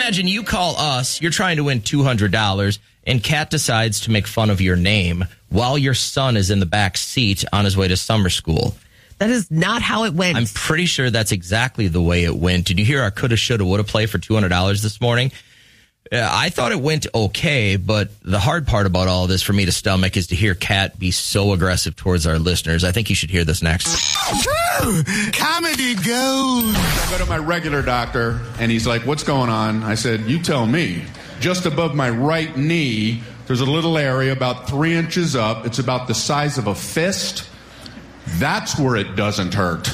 imagine you call us, you're trying to win $200, and Kat decides to make fun of your name while your son is in the back seat on his way to summer school. That is not how it went. I'm pretty sure that's exactly the way it went. Did you hear our coulda, shoulda, woulda play for $200 this morning? I thought it went okay, but the hard part about all this for me to stomach is to hear Kat be so aggressive towards our listeners. I think you should hear this next. Comedy goes. I go to my regular doctor, and he's like, what's going on? I said, you tell me. Just above my right knee, there's a little area about 3 inches up. It's about the size of a fist. That's where it doesn't hurt.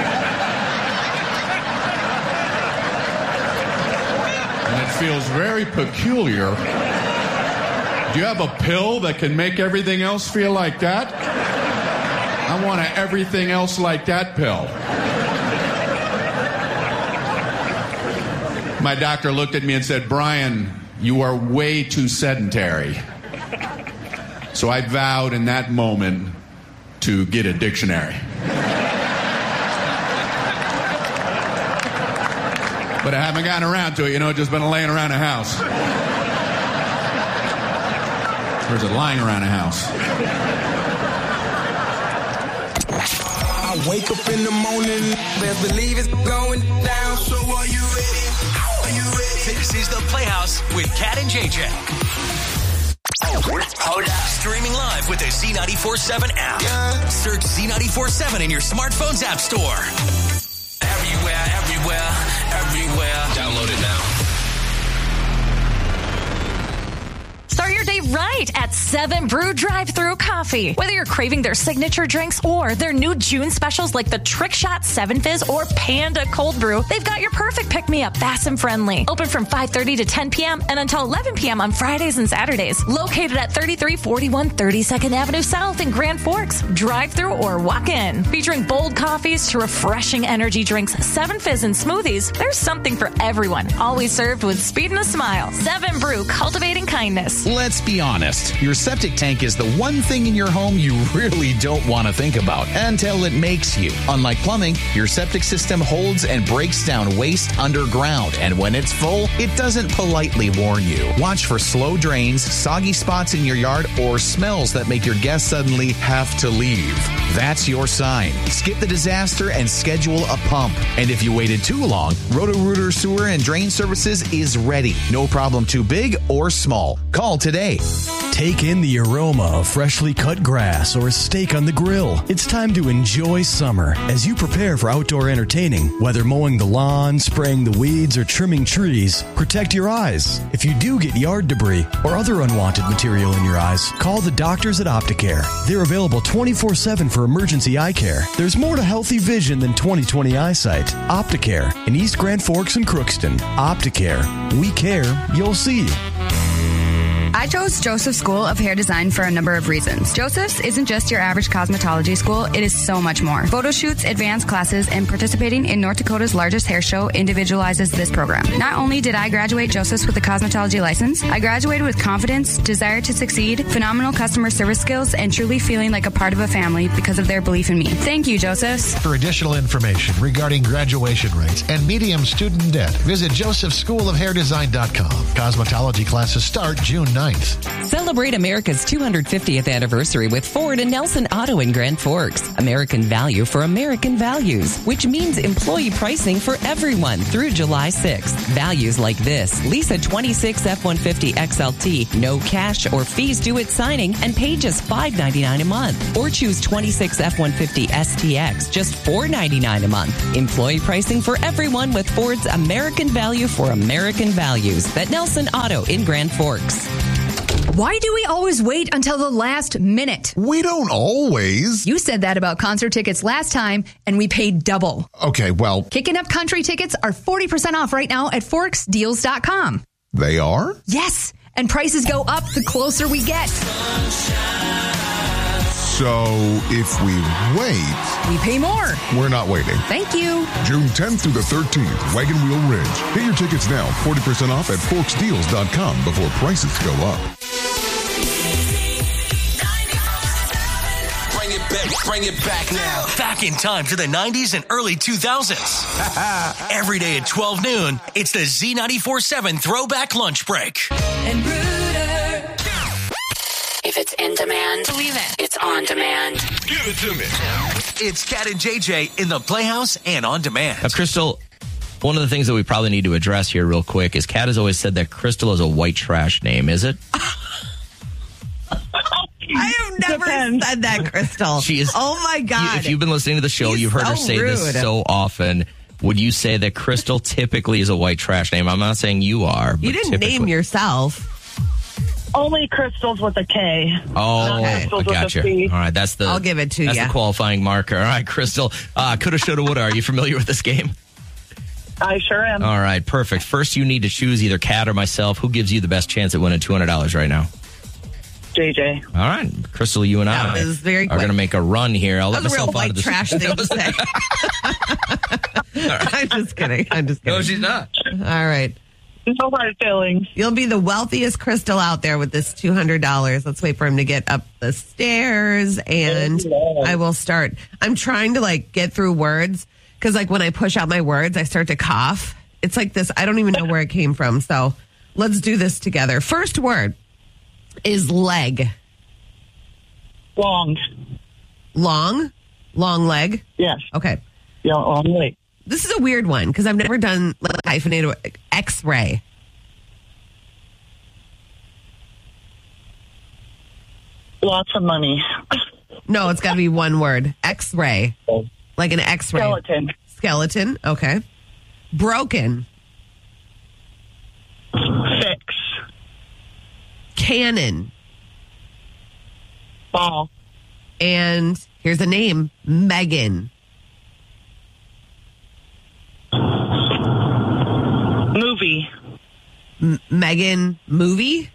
And it feels very peculiar. Do you have a pill that can make everything else feel like that? I want an everything else like that pill. My doctor looked at me and said, Brian, you are way too sedentary. So I vowed in that moment to get a dictionary. But I haven't gotten around to it, just been laying around the house. Or is it lying around the house? I wake up in the morning, best believe it's going down. So are you ready? Are you ready? This is The Playhouse with Kat and JJ. Hold up. Streaming live with the Z94.7 app. Yeah. Search Z94.7 in your smartphone's app store. Everywhere. Download it now. Start your day right at 7 Brew Drive-Thru Coffee. Whether you're craving their signature drinks or their new June specials like the Trick Shot 7 Fizz or Panda Cold Brew, they've got your perfect pick-me-up, fast and friendly. Open from 5:30 to 10 p.m. and until 11 p.m. on Fridays and Saturdays. Located at 3341 32nd Avenue South in Grand Forks. Drive-thru or walk-in. Featuring bold coffees to refreshing energy drinks, 7 Fizz and smoothies, there's something for everyone. Always served with speed and a smile. 7 Brew, cultivating kindness. Let's be honest. Your septic tank is the one thing in your home you really don't want to think about until it makes you. Unlike plumbing, your septic system holds and breaks down waste underground, and when it's full, it doesn't politely warn you. Watch for slow drains, soggy spots in your yard, or smells that make your guests suddenly have to leave. That's your sign. Skip the disaster and schedule a pump. And if you waited too long, Roto-Rooter Sewer and Drain Services is ready. No problem too big or small. Call today. Take in the aroma of freshly cut grass or a steak on the grill. It's time to enjoy summer as you prepare for outdoor entertaining. Whether mowing the lawn, spraying the weeds, or trimming trees, protect your eyes. If you do get yard debris or other unwanted material in your eyes, call the doctors at Opticare. They're available 24/7 for emergency eye care. There's more to healthy vision than 20/20 eyesight. Opticare in East Grand Forks and Crookston. Opticare. We care. You'll see. I chose Joseph School of Hair Design for a number of reasons. Joseph's isn't just your average cosmetology school, it is so much more. Photo shoots, advanced classes, and participating in North Dakota's largest hair show individualizes this program. Not only did I graduate Joseph's with a cosmetology license, I graduated with confidence, desire to succeed, phenomenal customer service skills, and truly feeling like a part of a family because of their belief in me. Thank you, Joseph's. For additional information regarding graduation rates and medium student debt, visit josephschoolofhairdesign.com. Cosmetology classes start June 9th. Celebrate America's 250th anniversary with Ford and Nelson Auto in Grand Forks. American value for American values, which means employee pricing for everyone through July 6th. Values like this: lease a 26 F-150 XLT, no cash or fees due at signing, and pay just $5.99 a month. Or choose 26 F-150 STX, just $4.99 a month. Employee pricing for everyone with Ford's American value for American values. At Nelson Auto in Grand Forks. Why do we always wait until the last minute? We don't always. You said that about concert tickets last time, and we paid double. Okay, well... Kicking Up Country tickets are 40% off right now at ForksDeals.com. They are? Yes, and prices go up the closer we get. So, if we wait... we pay more. We're not waiting. Thank you. June 10th through the 13th, Wagon Wheel Ridge. Get your tickets now, 40% off at ForksDeals.com before prices go up. Bring it back. Bring it back now. Back in time to the 90s and early 2000s. Every day at 12 noon, it's the Z94.7 Throwback Lunch Break. And Bruder. If it's in demand, Believe it. It's on demand. Give it to me. It's Kat and JJ in the Playhouse and on demand. Now, Crystal, one of the things that we probably need to address here real quick is Kat has always said that Crystal is a white trash name. Is it? I have never said that, Crystal. She is. Oh, my God. If you've been listening to the show, you've heard her say this so often. Would you say that Crystal typically is a white trash name? I'm not saying you are. But you didn't name yourself. Only Crystals with a K. Oh, okay. I got you. All right, that's the. I'll give it to you. That's the qualifying marker. All right, Crystal. Coulda, shoulda, woulda. Are you familiar with this game? I sure am. All right, perfect. First, you need to choose either Kat or myself. Who gives you the best chance at winning $200 right now? JJ. All right, Crystal, you and I is very are going to make a run here. I'll let myself out of this. Trash thing to say. I'm just kidding. No, she's not. All right. No hard feelings. You'll be the wealthiest Crystal out there with this $200. Let's wait for him to get up the stairs, and I will start. I'm trying to get through words because when I push out my words, I start to cough. It's like this. I don't even know where it came from. So let's do this together. First word is leg. Long. Long leg. Yes. Okay. Yeah, long leg. This is a weird one because I've never done hyphenated X-ray. Lots of money. No, it's got to be one word. X-ray. Like an X-ray. Skeleton. Okay. Broken. Fix. Cannon. Ball. And here's a name. Megan. Movie. Megan movie?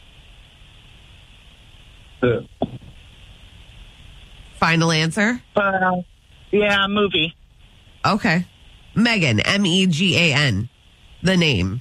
Final answer? Yeah, movie. Okay. Megan, Megan, the name.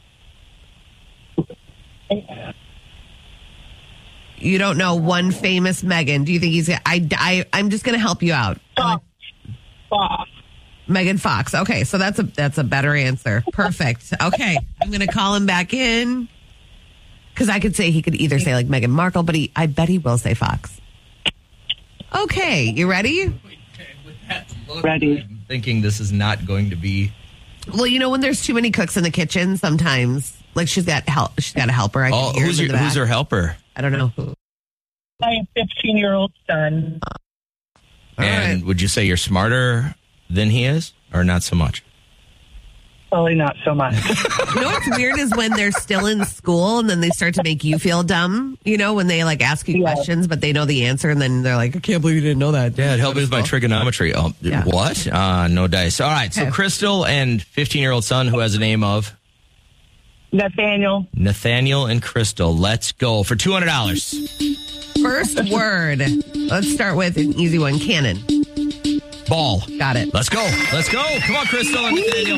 You don't know one famous Megan. Do you think he's... I'm just going to help you out. Fox. Megan Fox. Okay, so that's a better answer. Perfect. Okay, I'm going to call him back in because I could say he could either say Meghan Markle, but I bet he will say Fox. Okay, you ready? Ready. I'm thinking this is not going to be. Well, when there's too many cooks in the kitchen, sometimes she's got help. She's got a helper. I can hear who's her helper? I don't know. My 15-year-old son. And would you say you're smarter than he is, or not so much? Probably not so much. You know what's weird is when they're still in school and then they start to make you feel dumb, when they ask you questions, but they know the answer and then they're like, I can't believe you didn't know that. Dad, help me with my trigonometry. What? No dice. All right. So Crystal and 15-year-old son who has a name of? Nathaniel. Nathaniel and Crystal. Let's go for $200. First word. Let's start with an easy one. Cannon. Ball. Got it. Let's go. Come on, Crystal and Nathaniel.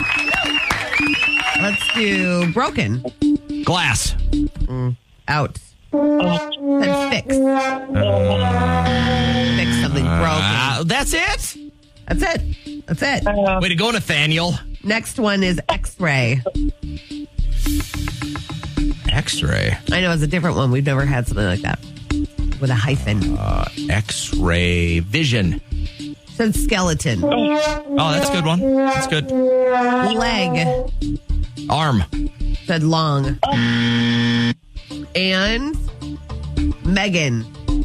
Let's do broken. Glass. Out. Then fix. Fix something broken. That's it? That's it. Way to go, Nathaniel. Next one is X-ray. X-ray. I know, it's a different one. We've never had something like that. With a hyphen. X-ray. Vision. Said skeleton. Oh, that's a good one. That's good. Leg. Arm. Said long. And Megan.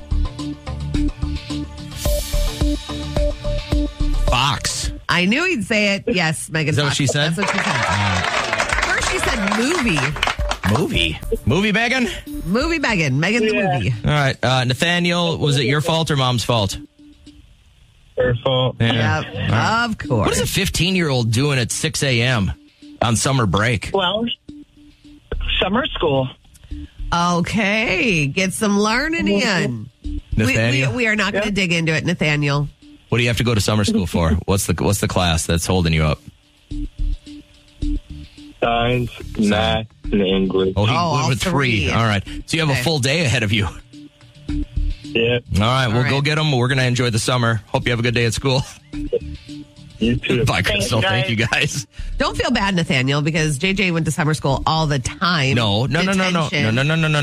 Fox. I knew he'd say it. Yes, Megan. Is that Fox. what she said? That's what she said. First she said movie. Movie Megan? Movie Megan. Megan the movie. All right. Nathaniel, was it your fault or mom's fault? Her fault. Yeah. Yep, of course. What is a 15-year-old doing at 6 a.m. on summer break? Well, summer school. Okay. Get some learning in. Nathaniel? We are not going to dig into it, Nathaniel. What do you have to go to summer school for? What's the class that's holding you up? Science, math, and English. Oh, he went with three. All right. So you have a full day ahead of you. Yeah. All right, we'll right. go get them. We're going to enjoy the summer. Hope you have a good day at school. You too. Bye, Crystal. guys. Thank you, guys. Don't feel bad, Nathaniel, because JJ went to summer school all the time. No. Detention.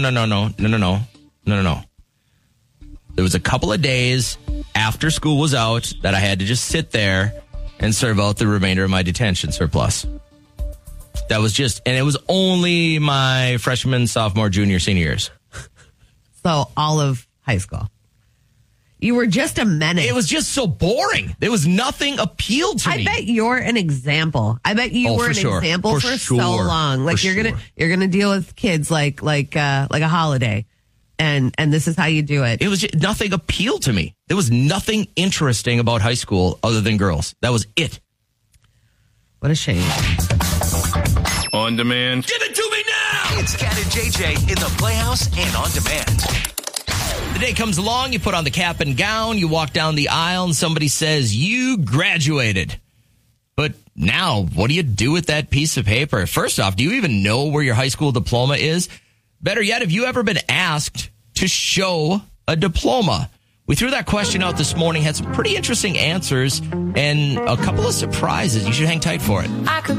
No. There was a couple of days after school was out that I had to just sit there and serve out the remainder of my detention surplus. That was just, and it was only my freshman, sophomore, junior, senior years. So all of high school. You were just a menace. It was just so boring. There was nothing appealed to me. I bet you're an example. I bet you were an example for so long. Like you're gonna deal with kids like a holiday, and this is how you do it. It was just, nothing appealed to me. There was nothing interesting about high school other than girls. That was it. What a shame. On demand. Give it to me now! It's Cat and JJ in the Playhouse and on demand. The day comes along, you put on the cap and gown, you walk down the aisle, and somebody says, you graduated. But now, what do you do with that piece of paper? First off, do you even know where your high school diploma is? Better yet, have you ever been asked to show a diploma? We threw that question out this morning, had some pretty interesting answers, and a couple of surprises. You should hang tight for it. I could